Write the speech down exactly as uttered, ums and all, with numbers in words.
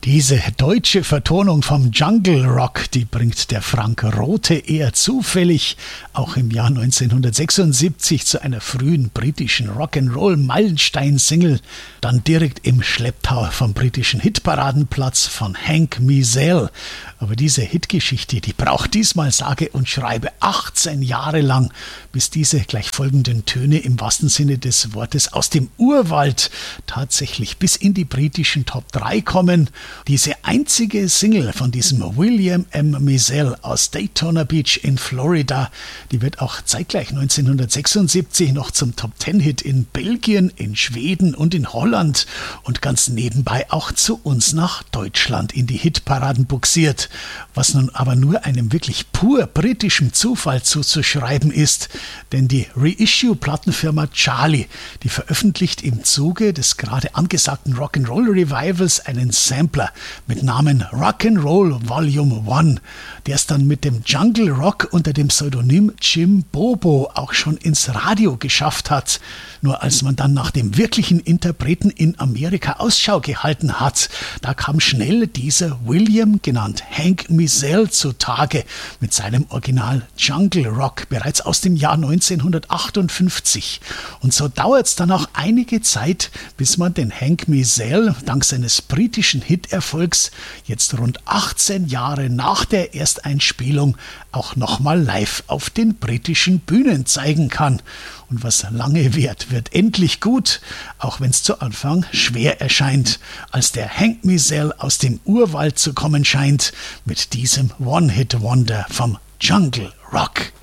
Diese deutsche Vertonung vom Jungle Rock, die bringt der Frank Rothe eher zufällig auch im Jahr neunzehnhundertsechsundsiebzig zu einer frühen britischen Rock'n'Roll-Meilenstein-Single, dann direkt im Schlepptau vom britischen Hitparadenplatz von Hank Mizell. Aber diese Hitgeschichte, die braucht diesmal sage und schreibe achtzehn Jahre lang, bis diese gleich folgenden Töne im wahrsten Sinne des Wortes aus dem Urwald tatsächlich bis in die britischen Top drei kommen. Diese einzige Single von diesem William M. Mizell aus Daytona Beach in Florida, die wird auch zeitgleich neunzehnhundertsechsundsiebzig noch zum Top zehn Hit in Belgien, in Schweden und in Holland und ganz nebenbei auch zu uns nach Deutschland in die Hitparaden buxiert, was nun aber nur einem wirklich pur britischen Zufall zuzuschreiben ist, denn die Reissue-Plattenfirma Charlie, die veröffentlicht im Zuge des gerade angesagten Rock'n'Roll Revivals einen Sampler mit Namen Rock'n'Roll Volume eins, der es dann mit dem Jungle Rock unter dem Pseudonym Jim Bobo auch schon ins Radio geschafft hat. Nur als man dann nach dem wirklichen Interpreten in Amerika Ausschau gehalten hat, da kam schnell dieser William, genannt Hank Mizell, zutage mit seinem Original Jungle Rock, bereits aus dem Jahr neunzehnhundertachtundfünfzig. Und so dauert es dann auch einige Zeit, bis man den Hank Mizell dank seines britischen Hiterfolgs jetzt rund achtzehn Jahre nach der Ersteinspielung auch nochmal live auf den britischen Bühnen zeigen kann. Und was lange währt, wird endlich gut, auch wenn es zu Anfang schwer erscheint, als der Hank Mizell aus dem Urwald zu kommen scheint mit diesem One-Hit-Wonder vom Jungle Rock.